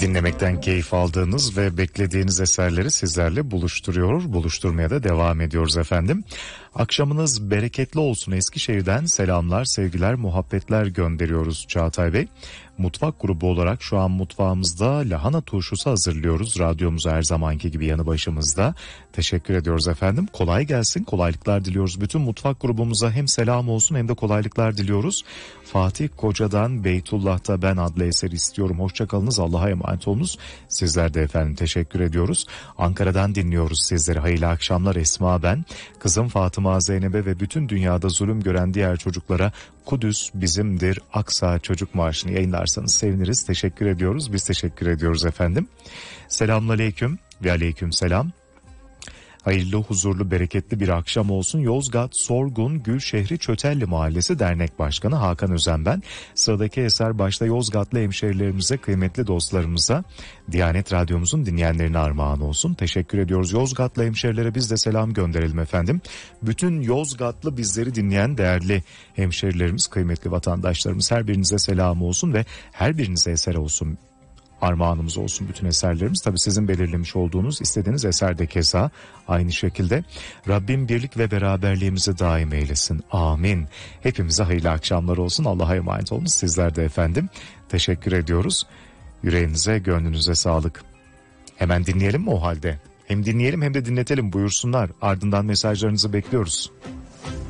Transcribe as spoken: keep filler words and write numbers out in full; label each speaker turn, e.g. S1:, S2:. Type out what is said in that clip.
S1: Dinlemekten keyif aldığınız ve beklediğiniz eserleri sizlerle buluşturuyor, buluşturmaya da devam ediyoruz efendim. Akşamınız bereketli olsun. Eskişehir'den selamlar, sevgiler, muhabbetler gönderiyoruz Çağatay Bey. Mutfak grubu olarak şu an mutfağımızda lahana turşusu hazırlıyoruz. Radyomuz her zamanki gibi yanı başımızda. Teşekkür ediyoruz efendim. Kolay gelsin, kolaylıklar diliyoruz. Bütün mutfak grubumuza hem selam olsun hem de kolaylıklar diliyoruz. Fatih Koca'dan Beytullah'ta Ben adlı eseri istiyorum. Hoşçakalınız, Allah'a emanet olunuz. Sizler de efendim teşekkür ediyoruz. Ankara'dan dinliyoruz sizleri. Hayırlı akşamlar, Esma ben. Kızım Fatıma Zeynep'e ve bütün dünyada zulüm gören diğer çocuklara Kudüs bizimdir Aksa Çocuk Marşı'nı yayınlarsanız seviniriz. Teşekkür ediyoruz. Biz teşekkür ediyoruz efendim. Selamünaleyküm ve aleyküm selam. Hayırlı, huzurlu, bereketli bir akşam olsun. Yozgat Sorgun Gülşehri Çötelli Mahallesi Dernek Başkanı Hakan Özen ben. Sıradaki eser başta Yozgatlı hemşehrilerimize, kıymetli dostlarımıza, Diyanet Radyomuzun dinleyenlerine armağan olsun. Teşekkür ediyoruz. Yozgatlı hemşehrilere biz de selam gönderelim efendim. Bütün Yozgatlı bizleri dinleyen değerli hemşehrilerimiz, kıymetli vatandaşlarımız, her birinize selam olsun ve her birinize eser olsun. Armağanımız olsun bütün eserlerimiz. Tabii sizin belirlemiş olduğunuz, istediğiniz eser de keza aynı şekilde. Rabbim birlik ve beraberliğimizi daim eylesin. Amin. Hepimize hayırlı akşamlar olsun. Allah'a emanet olunuz. Sizler de efendim. Teşekkür ediyoruz. Yüreğinize, gönlünüze sağlık. Hemen dinleyelim mi o halde? Hem dinleyelim hem de dinletelim, buyursunlar. Ardından mesajlarınızı bekliyoruz.